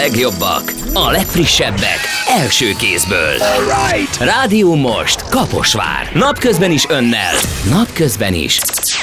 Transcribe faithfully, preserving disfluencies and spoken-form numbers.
legjobbak, a legfrissebbek, első kézből. Right. Rádió most Kaposvár. Napközben is önnel, napközben is